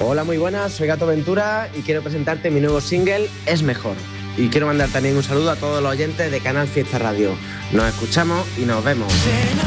Hola, muy buenas, soy Gato Ventura y quiero presentarte mi nuevo single, Es Mejor. Y quiero mandar también un saludo a todos los oyentes de Canal Fiesta Radio. Nos escuchamos y nos vemos.